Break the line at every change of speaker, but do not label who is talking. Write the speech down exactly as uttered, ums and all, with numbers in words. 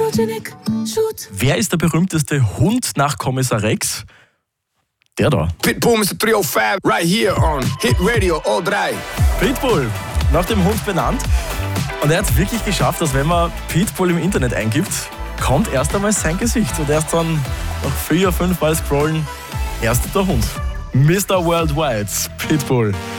photogenic, shoot.
Wer ist der berühmteste Hund nach Kommissar Rex? Der da.
Pitbull, Mister drei null fünf, right here on Hit Radio, all drei.
Pitbull, nach dem Hund benannt. Und er hat es wirklich geschafft, dass wenn man Pitbull im Internet eingibt, kommt erst einmal sein Gesicht. Und erst dann nach vier, fünf Mal scrollen, erst der Hund. Mister Worldwide, Pitbull.